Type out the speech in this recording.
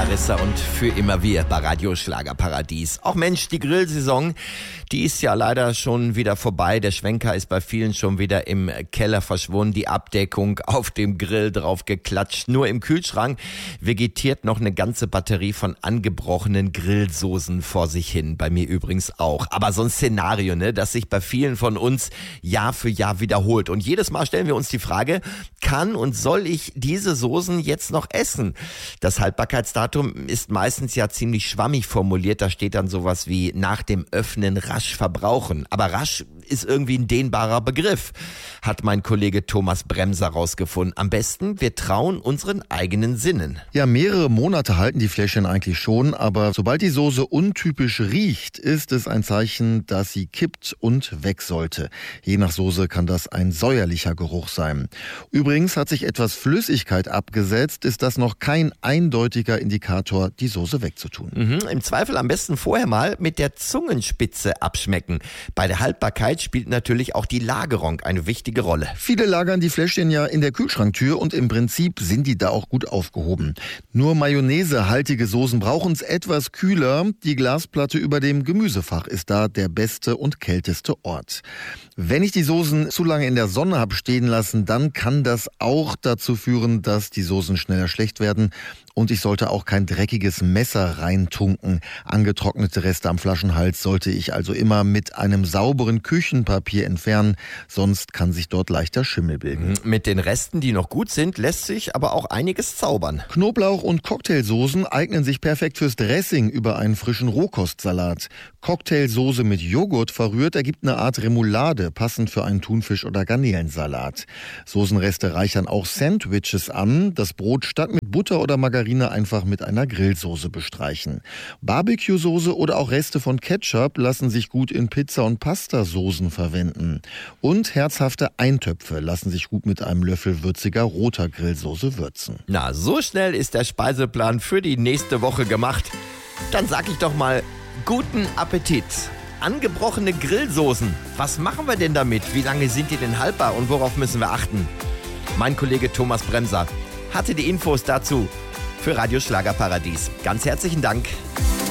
Larissa und für immer wir bei Radio Schlagerparadies. Auch Mensch, die Grillsaison, die ist ja leider schon wieder vorbei. Der Schwenker ist bei vielen schon wieder im Keller verschwunden. Die Abdeckung auf dem Grill drauf geklatscht. Nur im Kühlschrank vegetiert noch eine ganze Batterie von angebrochenen Grillsoßen vor sich hin. Bei mir übrigens auch. Aber so ein Szenario, ne, das sich bei vielen von uns Jahr für Jahr wiederholt. Und jedes Mal stellen wir uns die Frage, kann und soll ich diese Soßen jetzt noch essen? Das Haltbarkeitsdatum ist meistens ja ziemlich schwammig formuliert. Da steht dann sowas wie nach dem Öffnen rasch verbrauchen. Aber rasch ist irgendwie ein dehnbarer Begriff, hat mein Kollege Thomas Bremser rausgefunden. Am besten, wir trauen unseren eigenen Sinnen. Ja, mehrere Monate halten die Fläschchen eigentlich schon, aber sobald die Soße untypisch riecht, ist es ein Zeichen, dass sie kippt und weg sollte. Je nach Soße kann das ein säuerlicher Geruch sein. Übrigens hat sich etwas Flüssigkeit abgesetzt, ist das noch kein eindeutiger Indikator, die Soße wegzutun. Im Zweifel am besten vorher mal mit der Zungenspitze abschmecken. Bei der Haltbarkeit spielt natürlich auch die Lagerung eine wichtige Rolle. Viele lagern die Fläschchen ja in der Kühlschranktür und im Prinzip sind die da auch gut aufgehoben. Nur mayonnaisehaltige Soßen brauchen es etwas kühler. Die Glasplatte über dem Gemüsefach ist da der beste und kälteste Ort. Wenn ich die Soßen zu lange in der Sonne habe stehen lassen, dann kann das auch dazu führen, dass die Soßen schneller schlecht werden. Und ich sollte auch kein dreckiges Messer reintunken. Angetrocknete Reste am Flaschenhals sollte ich also immer mit einem sauberen Küchenpapier entfernen, sonst kann sich dort leichter Schimmel bilden. Mit den Resten, die noch gut sind, lässt sich aber auch einiges zaubern. Knoblauch- und Cocktailsoßen eignen sich perfekt fürs Dressing über einen frischen Rohkostsalat. Cocktailsoße mit Joghurt verrührt ergibt eine Art Remoulade, passend für einen Thunfisch- oder Garnelensalat. Soßenreste reichern auch Sandwiches an. Das Brot statt mit Butter oder Margarine einfach mit einer Grillsoße bestreichen. Barbecue-Soße oder auch Reste von Ketchup lassen sich gut in Pizza- und Pastasoßen verwenden. Und herzhafte Eintöpfe lassen sich gut mit einem Löffel würziger roter Grillsoße würzen. Na, so schnell ist der Speiseplan für die nächste Woche gemacht. Dann sag ich doch mal, guten Appetit. Angebrochene Grillsoßen, was machen wir denn damit? Wie lange sind die denn haltbar und worauf müssen wir achten? Mein Kollege Thomas Bremser hatte die Infos dazu für Radio Schlagerparadies. Ganz herzlichen Dank.